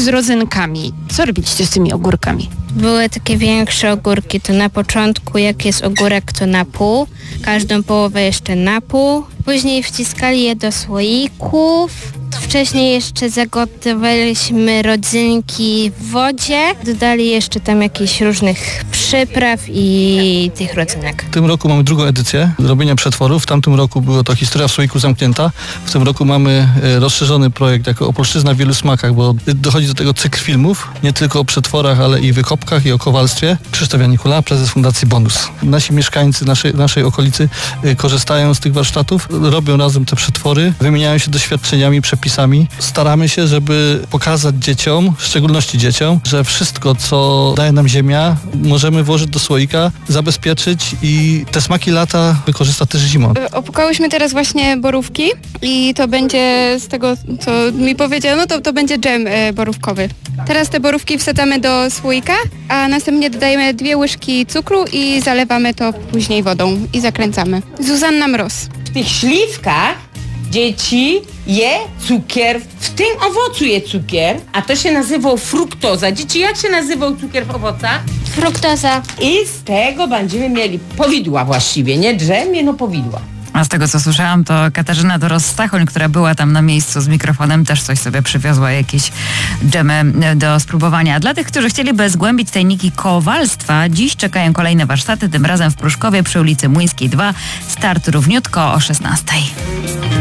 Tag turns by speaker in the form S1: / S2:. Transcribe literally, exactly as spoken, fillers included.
S1: z rodzynkami. Co robiliście z tymi ogórkami?
S2: Były takie większe ogórki, to na początku jak jest ogórek to na pół, każdą połowę jeszcze na pół. Później wciskali je do słoików. Wcześniej jeszcze zagotowaliśmy rodzynki w wodzie. Dodali jeszcze tam jakichś różnych przypraw i tych rodzynek.
S3: W tym roku mamy drugą edycję robienia przetworów. W tamtym roku była to historia w słoiku zamknięta. W tym roku mamy rozszerzony projekt jako Opolszczyzna w wielu smakach, bo dochodzi do tego cykl filmów, nie tylko o przetworach, ale i wykopkach i o kowalstwie. Krzysztof Janikula, prezes Fundacji Bonus. Nasi mieszkańcy naszej, naszej okolicy korzystają z tych warsztatów, robią razem te przetwory, wymieniają się doświadczeniami, przepisami. Staramy się, żeby pokazać dzieciom, w szczególności dzieciom, że wszystko, co daje nam ziemia, możemy włożyć do słoika, zabezpieczyć i te smaki lata wykorzystać też zimą.
S4: Opłukałyśmy teraz właśnie borówki i to będzie z tego, co mi powiedziano, to, to będzie dżem e, borówkowy. Teraz te borówki wsadzamy do słoika, a następnie dodajemy dwie łyżki cukru i zalewamy to później wodą i zakręcamy. Zuzanna Mroz.
S5: W tych śliwkach dzieci je cukier, w tym owocu je cukier, a to się nazywa fruktoza. Dzieci, jak się nazywał cukier w owocach?
S2: Fruktoza.
S5: I z tego będziemy mieli powidła właściwie, nie drzemie, no powidła.
S6: A z tego, co słyszałam, to Katarzyna Dorostachoń, która była tam na miejscu z mikrofonem, też coś sobie przywiozła, jakieś dżemy do spróbowania. A dla tych, którzy chcieliby zgłębić tajniki kowalstwa, dziś czekają kolejne warsztaty, tym razem w Pruszkowie przy ulicy Młyńskiej dwa. Start równiutko o szesnastej.